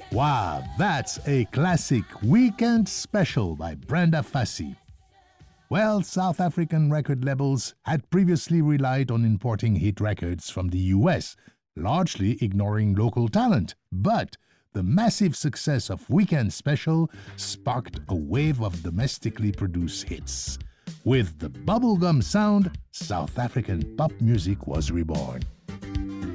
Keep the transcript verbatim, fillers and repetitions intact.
Wow, that's a classic weekend special by Brenda Fassie. Well, South African record labels had previously relied on importing hit records from the U S, largely ignoring local talent. But the massive success of Weekend Special sparked a wave of domestically produced hits. With the bubblegum sound, South African pop music was reborn.